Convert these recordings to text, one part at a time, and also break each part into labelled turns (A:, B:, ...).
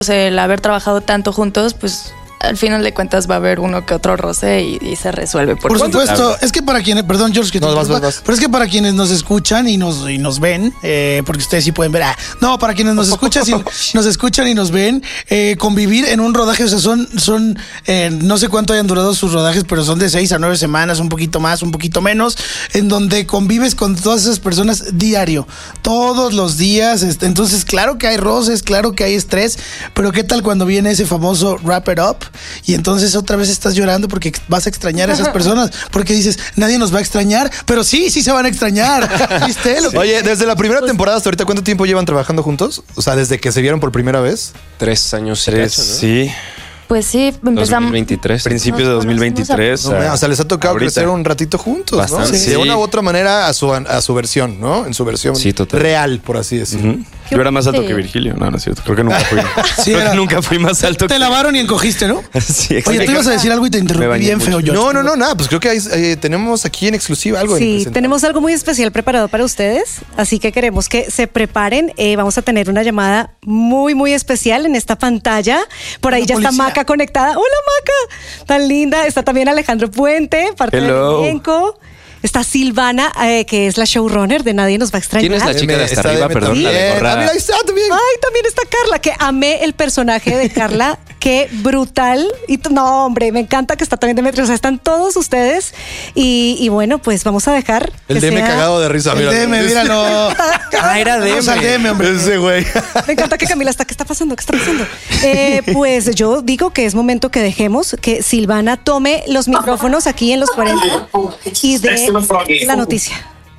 A: el haber trabajado tanto juntos, pues al final de cuentas va a haber uno que otro roce y se resuelve.
B: Por supuesto, es que para quienes, perdón George, que vas. Pero es que para quienes nos escuchan y nos ven, porque ustedes sí pueden ver, para quienes nos escuchan y nos ven, convivir en un rodaje, o sea, son no sé cuánto hayan durado sus rodajes, pero son de 6 a 9 semanas, un poquito más, un poquito menos, en donde convives con todas esas personas diario, todos los días, entonces claro que hay roces, claro que hay estrés, pero ¿qué tal cuando viene ese famoso wrap it up? Y entonces otra vez estás llorando porque vas a extrañar a esas personas, porque dices, nadie nos va a extrañar, pero sí se van a extrañar. ¿Viste?
C: Oye, desde la primera temporada hasta ahorita, ¿cuánto tiempo llevan trabajando juntos? O sea, desde que se vieron por primera vez.
D: 3 años.
E: 3, ¿no? Sí.
A: Pues sí, empezamos.
E: 2023. Principios de 2023.
C: O sea, les ha tocado crecer un ratito juntos,
E: bastante,
C: ¿no?
E: sí.
C: De una u otra manera a su versión, ¿no? En su versión real, por así decirlo.
E: Yo era más alto que Virgilio. No es cierto. Creo que nunca fui. Nunca fui más alto.
B: Te lavaron y encogiste, ¿no?
E: Sí, exacto.
B: Oye, tú ibas a decir algo y te interrumpí bien feo, yo.
C: No, nada. Pues creo que tenemos aquí en exclusiva algo.
F: Sí, tenemos algo muy especial preparado para ustedes. Así que queremos que se preparen. Vamos a tener una llamada muy, muy especial en esta pantalla. Por ahí ya está Maca conectada. Hola, Maca. Tan linda. Está también Alejandro Puente, parte del elenco. Está Silvana, que es la showrunner de Nadie Nos Va a Extrañar.
E: ¿Quién es la chica de hasta arriba? Perdón, la de Corrada.
C: Mira, ahí está también.
F: Ay, también está Carla, que amé el personaje de Carla. Qué brutal. Y no, hombre, me encanta que está también Demetrio. O sea, están todos ustedes. Y bueno, pues vamos a dejar.
C: El DM cagado de risa.
B: El DM, míralo.
E: Era DM,
B: hombre.
C: Ese güey.
F: Me encanta que Camila está. ¿Qué está pasando? Pues yo digo que es momento que dejemos que Silvana tome los micrófonos aquí en los 40 y de la noticia.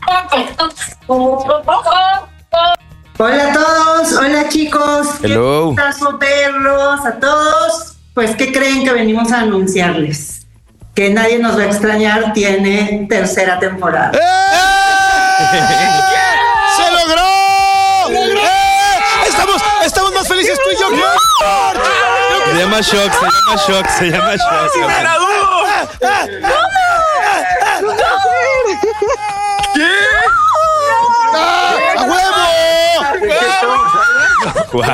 G: Hola a todos, hola chicos.
E: Hello.
G: Qué gustazo verlos a todos. Pues, ¿qué creen que venimos a anunciarles? Que Nadie Nos Va a Extrañar tiene tercera temporada.
B: ¡Se logró! Estamos más felices tú y yo.
E: Se llama Shock.
B: ¿Qué? ¡A huevo!
E: ¡Guau!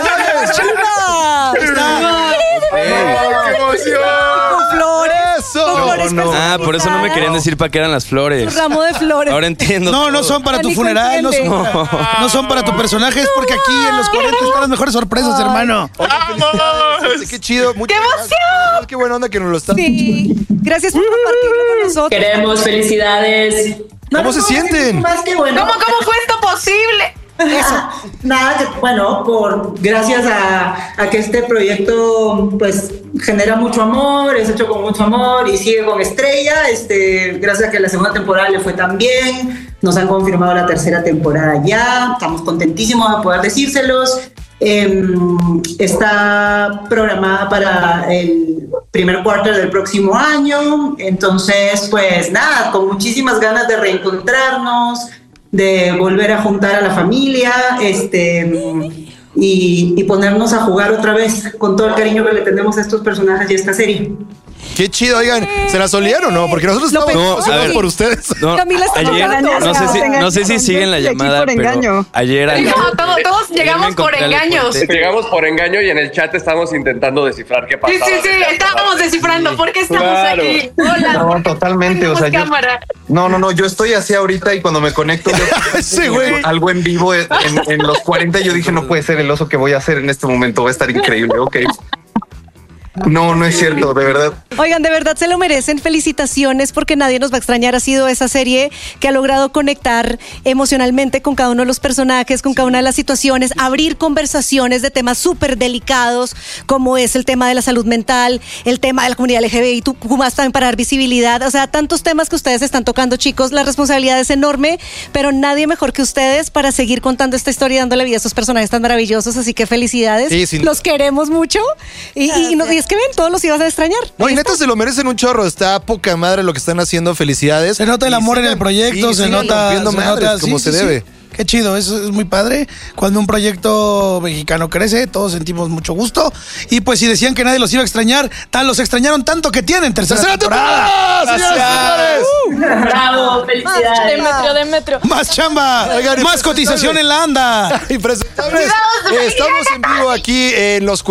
C: ¡Qué emoción!
F: Flores.
E: Por eso no me querían decir para qué eran las flores.
F: Un ramo de flores.
E: Ahora entiendo.
B: No son para tu funeral, no son para tu personaje, es porque aquí en los 40 están las mejores sorpresas, hermano.
C: ¡Vamos! ¡Qué chido!
F: ¡Qué emoción!
C: ¡Qué buena onda que nos lo están!
F: Sí. Gracias por compartirlo con nosotros.
G: Queremos felicidades.
C: ¿Cómo se sienten?
G: Más que bueno.
H: ¿Cómo fue esto posible?
G: Nada, bueno, gracias a que este proyecto pues genera mucho amor, es hecho con mucho amor y sigue con estrella, gracias a que la segunda temporada le fue tan bien, nos han confirmado la tercera temporada ya, estamos contentísimos de poder decírselos. Está programada para el primer quarter del próximo año, entonces pues nada, con muchísimas ganas de reencontrarnos, de volver a juntar a la familia, y ponernos a jugar otra vez con todo el cariño que le tenemos a estos personajes y a esta serie.
C: Qué chido, oigan, ¿se la solidaron o no? Porque nosotros estamos emocionados por ustedes.
E: No,
F: Camila está
E: ayer, no sé si siguen la llamada, pero ayer...
H: Todos llegamos por engaños.
D: Llegamos por engaño y en el chat estamos intentando descifrar qué pasaba.
H: Sí, estábamos descifrando. ¿Por qué estamos aquí? Hola.
I: No, totalmente, o sea, yo estoy así ahorita y cuando me conecto
C: sí, güey,
I: algo en vivo en los 40 yo dije, no puede ser el oso que voy a hacer en este momento, va a estar increíble, ok. No es cierto, de verdad.
F: Oigan, de verdad se lo merecen. Felicitaciones porque Nadie Nos Va a Extrañar ha sido esa serie que ha logrado conectar emocionalmente con cada uno de los personajes, con cada una de las situaciones, abrir conversaciones de temas súper delicados como es el tema de la salud mental, el tema de la comunidad LGBTI, también para dar visibilidad, o sea, tantos temas que ustedes están tocando, chicos. La responsabilidad es enorme, pero nadie mejor que ustedes para seguir contando esta historia y dándole vida a estos personajes tan maravillosos, así que felicidades.
C: Sí.
F: Los queremos mucho y es que ven, todos los ibas a extrañar.
C: No, y neta se lo merecen un chorro. Está poca madre lo que están haciendo. Felicidades.
B: Se nota el amor en el proyecto, se nota
C: como se debe.
B: Qué chido, eso es muy padre. Cuando un proyecto mexicano crece, todos sentimos mucho gusto. Y pues si decían que nadie los iba a extrañar, los extrañaron tanto que tienen tercera temporada.
C: ¡Señores!
H: ¡Bravo! ¡Felicidades!
A: Demetrio.
B: Más chamba, más cotización en la ANDA.
C: Impresionante. Estamos en vivo aquí en los